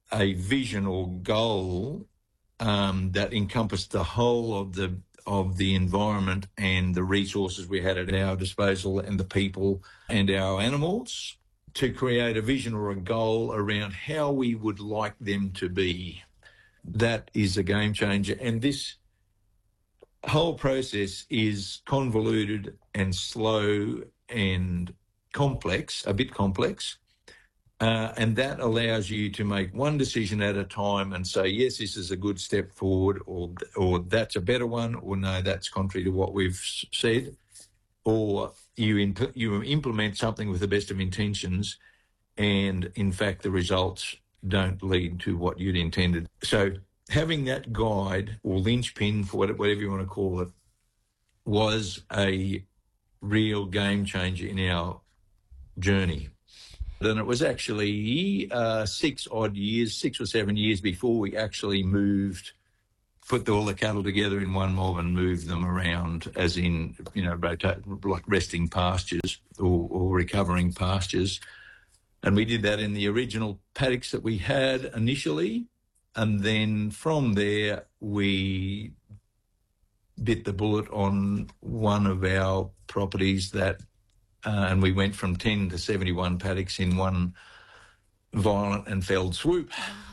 a vision or goal that encompassed the whole of the environment and the resources we had at our disposal and the people and our animals, to create a vision or a goal around how we would like them to be. That is a game changer. And this whole process is convoluted and slow and complex, a bit complex. And that allows you to make one decision at a time and say, yes, this is a good step forward, or that's a better one, or no, that's contrary to what we've said. Or you implement something with the best of intentions, and in fact the results don't lead to what you'd intended. So having that guide or linchpin, for whatever you want to call it, was a real game changer in our journey. And it was actually 6 or 7 years before we actually put all the cattle together in one mob and moved them around, as in, rotate, like resting pastures or recovering pastures. And we did that in the original paddocks that we had initially. And then from there, we bit the bullet on one of our properties and we went from 10 to 71 paddocks in one violent and felled swoop.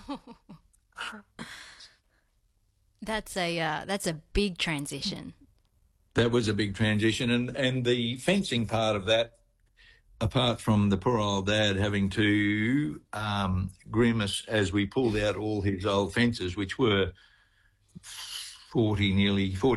That's a big transition. That was a big transition, and the fencing part of that, apart from the poor old dad having to grimace as we pulled out all his old fences, which were nearly 40